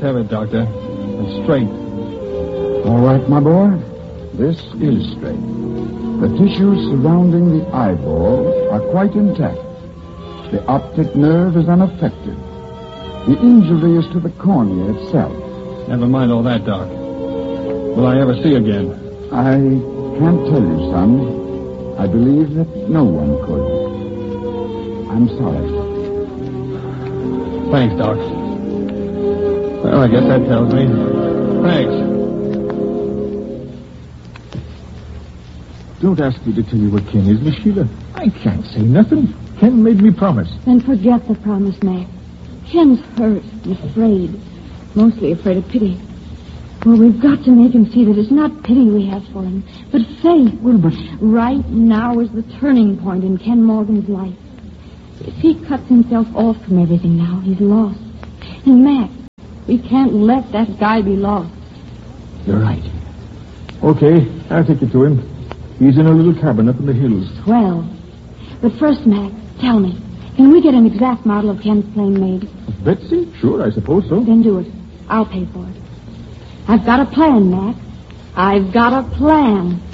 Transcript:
have it, Doctor. And straight. All right, my boy. This is straight. The tissues surrounding the eyeball are quite intact. The optic nerve is unaffected. The injury is to the cornea itself. Never mind all that, Doc. Will I ever see again? I can't tell you, son. I believe that no one could. I'm sorry. Thanks, Doc. Well, I guess that tells me. Thanks. Don't ask me to tell you what Ken is, Miss Sheila. I can't say nothing. Ken made me promise. Then forget the promise, Mac. Ken's hurt and afraid. Mostly afraid of pity. Well, we've got to make him see that it's not pity we have for him, but faith. Well, but... Right now is the turning point in Ken Morgan's life. If he cuts himself off from everything now, he's lost. And, Mac, we can't let that guy be lost. You're right. Okay, I'll take you to him. He's in a little cabin up in the hills. Well, but first, Mac, tell me, can we get an exact model of Ken's plane made? Betsy? Sure, I suppose so. Then do it. I'll pay for it. I've got a plan, Mac. I've got a plan.